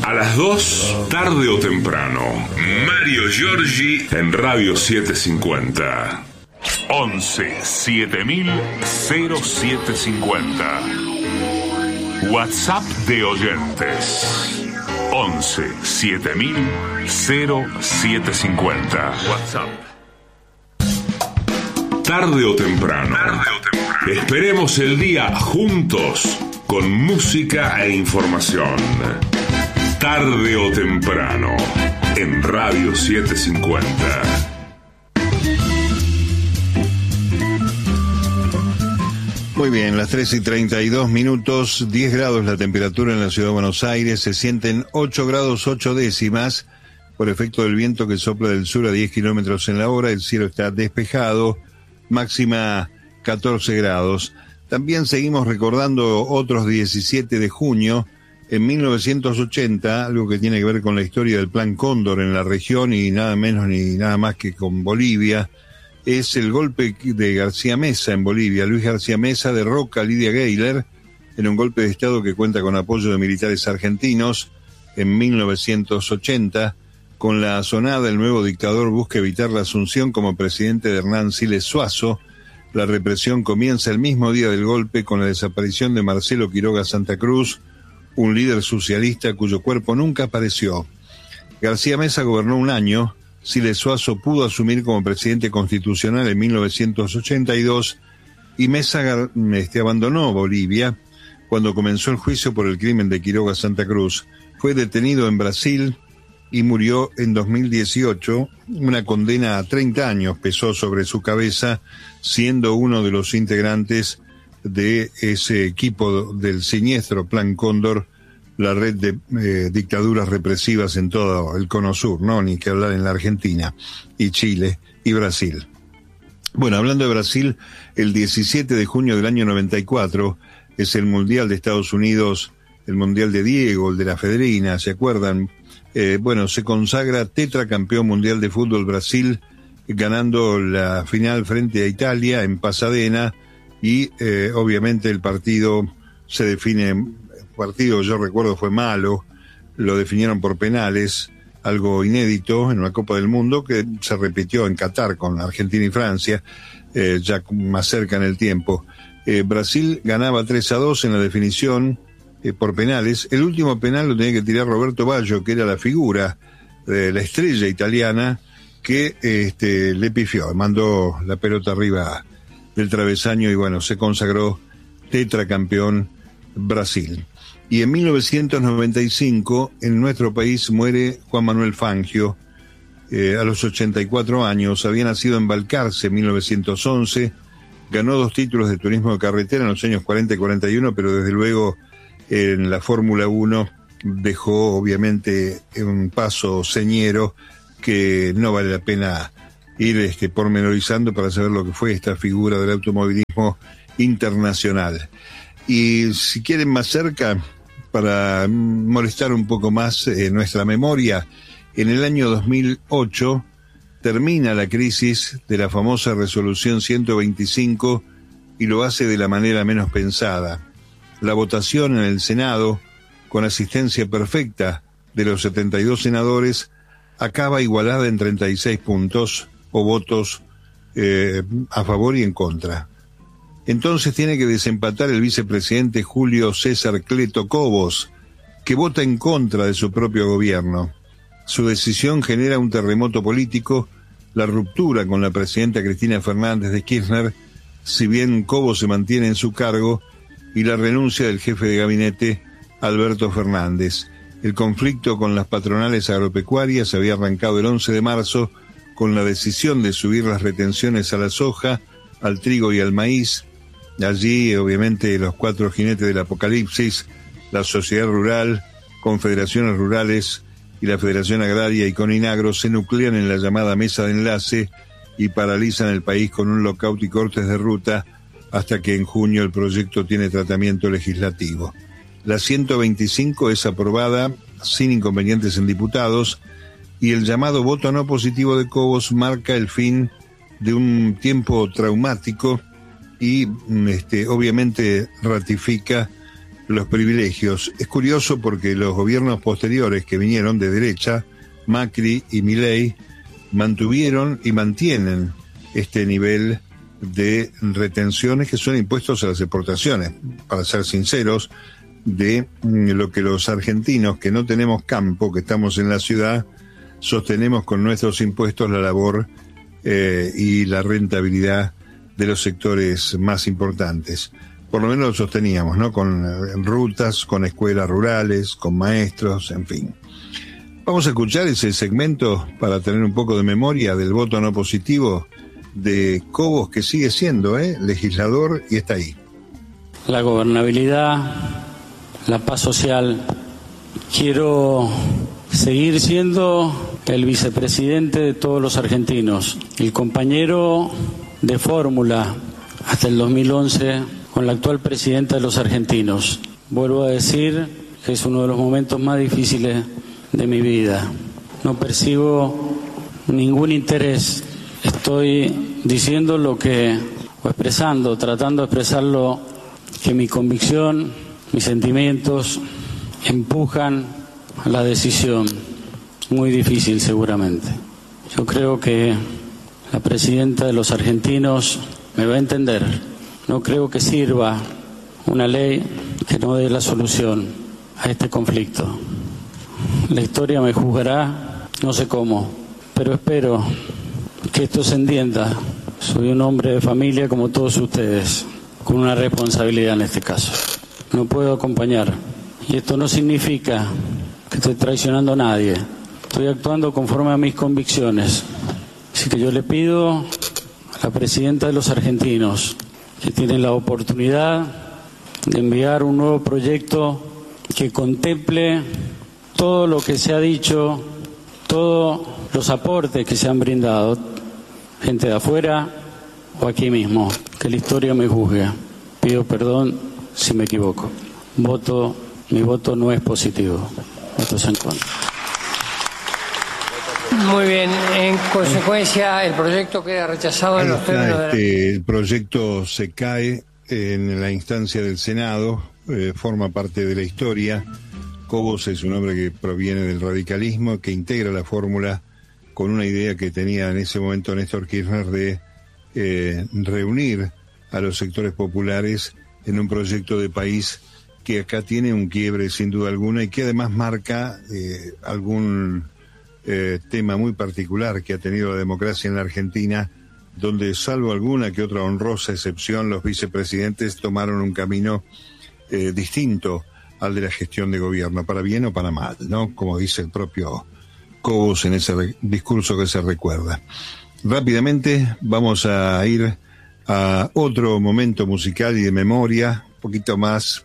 A las 2, tarde o temprano, Mario Giorgi en Radio 750. 11 7000 0750. WhatsApp de oyentes. 11 7000 0750. WhatsApp. Tarde o temprano. Esperemos el día juntos con música e información. Tarde o temprano en Radio 750. Muy bien, las 3:32, 10 grados la temperatura en la ciudad de Buenos Aires, se sienten 8 grados 8 décimas por efecto del viento que sopla del sur a 10 kilómetros en la hora, el cielo está despejado, máxima 14 grados. También seguimos recordando otros 17 de junio, en 1980, algo que tiene que ver con la historia del Plan Cóndor en la región y nada menos ni nada más que con Bolivia. Es el golpe de García Meza en Bolivia. Luis García Meza derroca a Lidia Gayler en un golpe de Estado que cuenta con apoyo de militares argentinos en 1980. Con la asonada, el nuevo dictador busca evitar la asunción como presidente de Hernán Siles Suazo. La represión comienza el mismo día del golpe con la desaparición de Marcelo Quiroga Santa Cruz, un líder socialista cuyo cuerpo nunca apareció. García Meza gobernó un año. Siles Suazo pudo asumir como presidente constitucional en 1982 y Meza abandonó Bolivia cuando comenzó el juicio por el crimen de Quiroga Santa Cruz. Fue detenido en Brasil y murió en 2018. Una condena a 30 años pesó sobre su cabeza, siendo uno de los integrantes de ese equipo del siniestro Plan Cóndor, la red de dictaduras represivas en todo el Cono Sur, ¿no? Ni que hablar en la Argentina, y Chile, y Brasil. Bueno, hablando de Brasil, el 17 de junio del año 94 es el Mundial de Estados Unidos, el Mundial de Diego, el de la Federina, ¿se acuerdan? Se consagra tetracampeón mundial de fútbol Brasil, ganando la final frente a Italia en Pasadena, y obviamente el partido se define... partido, yo recuerdo, fue malo, lo definieron por penales, algo inédito en una Copa del Mundo que se repitió en Qatar con Argentina y Francia, ya más cerca en el tiempo. Brasil ganaba 3-2 en la definición por penales. El último penal lo tenía que tirar Roberto Baggio, que era la figura de la estrella italiana, que le pifió, mandó la pelota arriba del travesaño y bueno, se consagró tetracampeón Brasil. Y en 1995, en nuestro país, muere Juan Manuel Fangio, a los 84 años. Había nacido en Balcarce en 1911, ganó 2 títulos de turismo de carretera en los años 40 y 41, pero desde luego en la Fórmula 1 dejó obviamente un paso señero que no vale la pena ir pormenorizando para saber lo que fue esta figura del automovilismo internacional. Y si quieren más cerca, para molestar un poco más nuestra memoria, en el año 2008 termina la crisis de la famosa resolución 125 y lo hace de la manera menos pensada. La votación en el Senado, con asistencia perfecta de los 72 senadores, acaba igualada en 36 puntos o votos a favor y en contra. Entonces tiene que desempatar el vicepresidente Julio César Cleto Cobos, que vota en contra de su propio gobierno. Su decisión genera un terremoto político, la ruptura con la presidenta Cristina Fernández de Kirchner, si bien Cobos se mantiene en su cargo, y la renuncia del jefe de gabinete, Alberto Fernández. El conflicto con las patronales agropecuarias había arrancado el 11 de marzo con la decisión de subir las retenciones a la soja, al trigo y al maíz. Allí, obviamente, los 4 jinetes del apocalipsis, la Sociedad Rural, Confederaciones Rurales y la Federación Agraria y Coninagro se nuclean en la llamada mesa de enlace y paralizan el país con un lockout y cortes de ruta hasta que en junio el proyecto tiene tratamiento legislativo. La 125 es aprobada sin inconvenientes en diputados y el llamado voto no positivo de Cobos marca el fin de un tiempo traumático y obviamente ratifica los privilegios. Es curioso porque los gobiernos posteriores que vinieron de derecha, Macri y Milei, mantuvieron y mantienen este nivel de retenciones que son impuestos a las exportaciones, para ser sinceros, de lo que los argentinos que no tenemos campo, que estamos en la ciudad, sostenemos con nuestros impuestos la labor y la rentabilidad de los sectores más importantes. Por lo menos lo sosteníamos, ¿no? Con rutas, con escuelas rurales, con maestros, en fin. Vamos a escuchar ese segmento para tener un poco de memoria del voto no positivo de Cobos, que sigue siendo legislador y está ahí. La gobernabilidad, la paz social. Quiero seguir siendo el vicepresidente de todos los argentinos, el compañero de fórmula hasta el 2011 con la actual presidenta de los argentinos. Vuelvo a decir que es uno de los momentos más difíciles de mi vida. No percibo ningún interés. Estoy diciendo lo que, o expresando, tratando de expresar lo que mi convicción, mis sentimientos empujan a la decisión. Muy difícil seguramente. Yo creo que la presidenta de los argentinos me va a entender. No creo que sirva una ley que no dé la solución a este conflicto. La historia me juzgará, no sé cómo, pero espero que esto se entienda. Soy un hombre de familia como todos ustedes, con una responsabilidad en este caso. No puedo acompañar. Y esto no significa que estoy traicionando a nadie. Estoy actuando conforme a mis convicciones. Así que yo le pido a la presidenta de los argentinos, que tiene la oportunidad de enviar un nuevo proyecto que contemple todo lo que se ha dicho, todos los aportes que se han brindado, gente de afuera o aquí mismo, que la historia me juzgue. Pido perdón si me equivoco. Mi voto no es positivo. Voto en contra. Muy bien, en consecuencia el proyecto queda rechazado en los términos de El proyecto se cae en la instancia del Senado, forma parte de la historia. Cobos es un hombre que proviene del radicalismo, que integra la fórmula con una idea que tenía en ese momento Néstor Kirchner de reunir a los sectores populares en un proyecto de país que acá tiene un quiebre sin duda alguna y que además marca algún tema muy particular que ha tenido la democracia en la Argentina, donde salvo alguna que otra honrosa excepción, los vicepresidentes tomaron un camino distinto al de la gestión de gobierno, para bien o para mal, ¿no? Como dice el propio Cobos en ese discurso que se recuerda. Rápidamente vamos a ir a otro momento musical y de memoria, un poquito más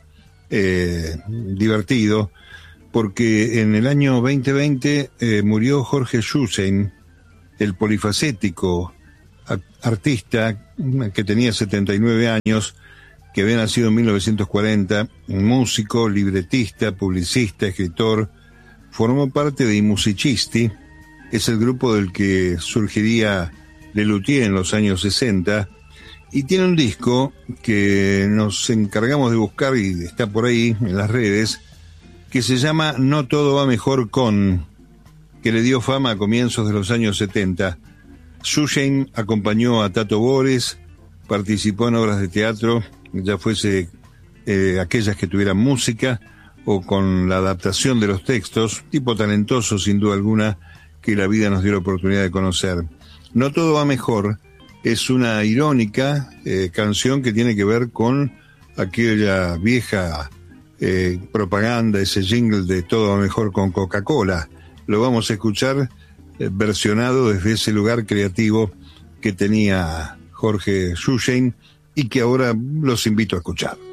divertido, porque en el año 2020 murió Jorge Schustein, el polifacético artista que tenía 79 años, que había nacido en 1940, músico, libretista, publicista, escritor. Formó parte de I Musicisti, es el grupo del que surgiría Lelutier en los años 60, y tiene un disco que nos encargamos de buscar y está por ahí en las redes, que se llama No todo va mejor con, que le dio fama a comienzos de los años 70. Schustein acompañó a Tato Bores, participó en obras de teatro, ya fuese aquellas que tuvieran música o con la adaptación de los textos, tipo talentoso sin duda alguna que la vida nos dio la oportunidad de conocer. No todo va mejor es una irónica canción que tiene que ver con aquella vieja propaganda, ese jingle de todo va mejor con Coca-Cola. Lo vamos a escuchar versionado desde ese lugar creativo que tenía Jorge Schustein y que ahora los invito a escuchar.